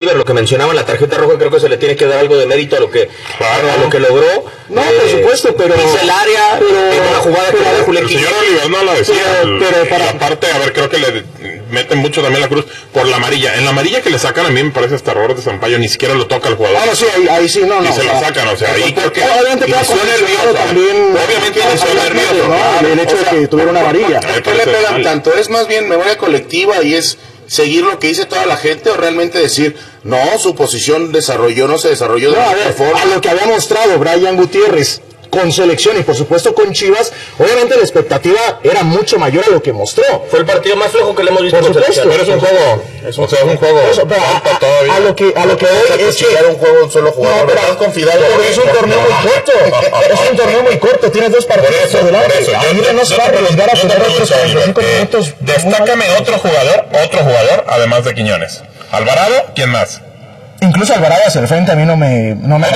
Oliver, lo que mencionaba, la tarjeta roja, creo que se le tiene que dar algo de mérito a lo que logró. No, por supuesto, pero pisa el área, una jugada que la de Julián Quiñones. El señor Oliver no lo decía, pero para aparte, a ver, creo que le meten mucho también la cruz por la amarilla. En la amarilla que le sacan, a mí me parece hasta error de Sampaio, ni siquiera lo toca el jugador. Ahora sí, ahí sí, no. Y se la sacan, o sea, ahí creo que obviamente inició nervioso. También, obviamente inició nervioso. ¿no? El hecho de que tuviera una amarilla. ¿Por qué le pegan tanto? Es más bien memoria colectiva y es seguir lo que dice toda la gente, o realmente decir, no, su posición no se desarrolló de la mejor forma. A lo que había mostrado Brian Gutiérrez con selección y por supuesto con Chivas, obviamente la expectativa era mucho mayor a lo que mostró. Fue el partido más flojo que le hemos visto. Por supuesto. Pero es un juego, es un juego. A lo que es que un juego de un solo jugador. No, pero con Fidalgo es un torneo muy corto. Es un torneo muy corto, tienes 2 partidos por delante. Aguirre no se va a arriesgar a jugar otros 45 minutos. Destácame otro jugador, además de Quiñones. Alvarado, ¿quién más? Incluso Alvarado hacia el frente a mí no me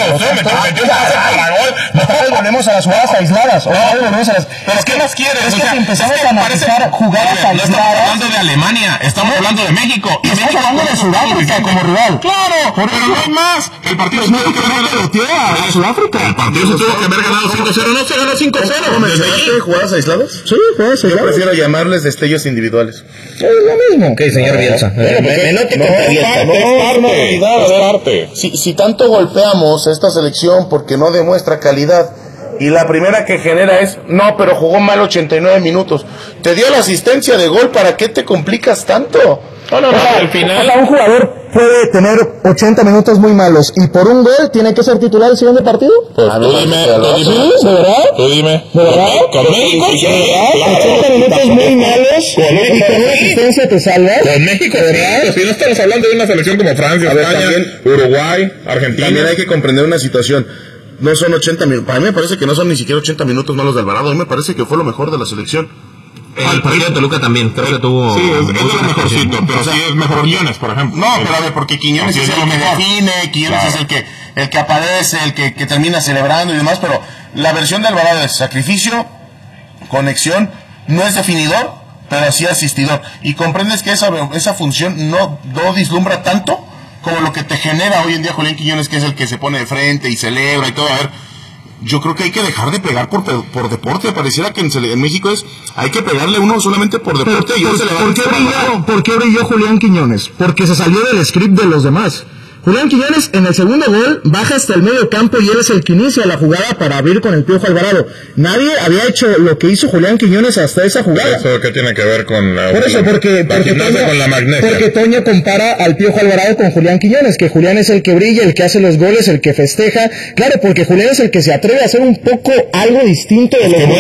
volvemos a las jugadas aisladas. Pero ¿qué más quieres? Es que si empezamos a analizar jugadas aisladas. No estamos hablando de Alemania, estamos hablando de México. Y estamos hablando de Sudáfrica como rival. Claro, pero no hay más. El partido se tuvo que haber ganado a Sudáfrica. El partido se tuvo que haber ganado 5-0, no se ganó 5-0. ¿Jugadas aisladas? Sí, jugadas aisladas. Yo prefiero llamarles destellos individuales. Es lo mismo. Ok, señor Bielsa. Si tanto golpeamos a esta selección porque no demuestra calidad y la primera que genera es, no, pero jugó mal 89 minutos, te dio la asistencia de gol, ¿para qué te complicas tanto? No, al final. Un jugador puede tener 80 minutos muy malos y por un gol tiene que ser titular el siguiente partido. Pues tú dime, ¿de verdad? Tú dime. ¿De verdad? ¿Con México? 80 minutos muy malos. Con México. ¿Con una asistencia te salvas? Con México, ¿verdad? Si no estamos hablando de una selección como Francia, España, Uruguay, Argentina. También hay que comprender una situación. No son 80 minutos. Para mí me parece que no son ni siquiera 80 minutos malos de Alvarado. A mí me parece que fue lo mejor de la selección. El partido de Toluca también, creo que tuvo... Sí, es de lo mejorcito, pero sí es mejor Quiñones, por ejemplo. No, pero a ver, porque Quiñones es el que define, Quiñones es el que aparece, el que termina celebrando y demás, pero la versión de Alvarado es sacrificio, conexión, no es definidor, pero sí asistidor. Y comprendes que esa función no vislumbra tanto como lo que te genera hoy en día Julián Quiñones, que es el que se pone de frente y celebra y todo. A ver, yo creo que hay que dejar de pegar por deporte. Pareciera que en México hay que pegarle uno solamente por deporte. ¿Por qué brilló Julián Quiñones? Porque se salió del script de los demás. Julián Quiñones en el segundo gol baja hasta el medio campo y él es el que inicia la jugada para abrir con el Piojo Alvarado. Nadie había hecho lo que hizo Julián Quiñones hasta esa jugada. ¿Eso qué tiene que ver con la, por eso, porque Toño compara al Piojo Alvarado con Julián Quiñones, que Julián es el que brilla, el que hace los goles, el que festeja. Claro, porque Julián es el que se atreve a hacer un poco algo distinto de lo que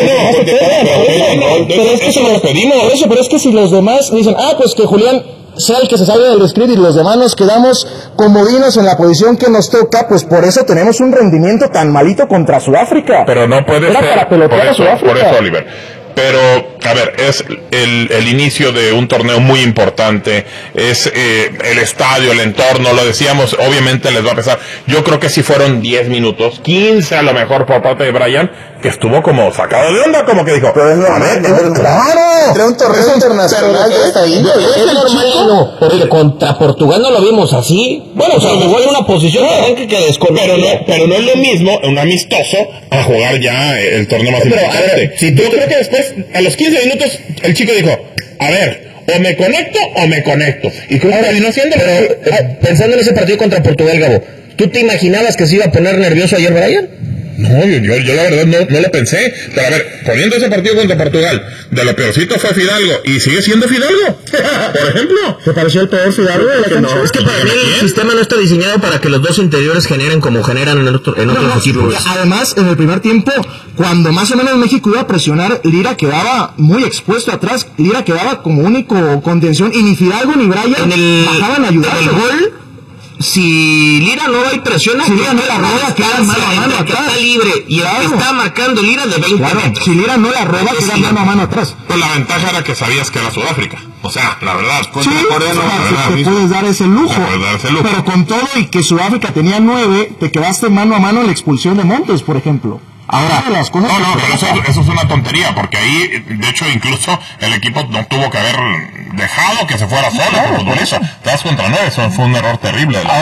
pero es que se lo pedimos. Por eso, pero es que si los demás dicen, pues que Julián sea el que se salga del script y los demás nos quedamos comodinos en la posición que nos toca, pues por eso tenemos un rendimiento tan malito contra Sudáfrica. Pero no puede ser para pelotear a Sudáfrica. Por eso, Oliver. Pero, a ver, es el inicio de un torneo muy importante, es el estadio, el entorno, lo decíamos, obviamente les va a pesar. Yo creo que si fueron 10 minutos, 15 a lo mejor por parte de Brian, que estuvo como sacado de onda, como que dijo, claro, entre un torneo internacional de esta índole. Es normal, no, porque contra Portugal no lo vimos así. Bueno, o sea, jugó en una posición que desconoce. Pero no es lo mismo un amistoso a jugar ya el torneo más importante. Yo creo que después, a los 15 minutos, el chico dijo, a ver, o me conecto. Y creo que terminó haciendo. Pensando en ese partido contra Portugal, Gabo, ¿tú te imaginabas que se iba a poner nervioso ayer Brian? No, yo la verdad no lo pensé. Pero a ver, poniendo ese partido contra Portugal, de lo peorcito fue Fidalgo, y sigue siendo Fidalgo, por ejemplo. ¿Te pareció el peor Fidalgo? Es que para mí el sistema no está diseñado para que los dos interiores generen como generan en otros equipos. Además, en el primer tiempo, cuando más o menos México iba a presionar, Lira quedaba muy expuesto atrás. Lira quedaba como único contención, y ni Fidalgo ni Brian bajaban a ayudar. El gol, si Lira no va y presiona, si Lira no la roba, queda mano a mano atrás. Está libre y el que está marcando Lira de 20 metros. Si Lira no la roba, queda mano a mano atrás. Pues la ventaja era que sabías que era Sudáfrica. O sea, la verdad, contra Corea te puedes dar ese lujo. Pero con todo y que Sudáfrica tenía 9, te quedaste mano a mano en la expulsión de Montes, por ejemplo. Ahora, pero eso es una tontería, porque ahí, de hecho, incluso el equipo no tuvo que haber dejado que se fuera solo, por eso. Te das contra 9, eso fue un error terrible.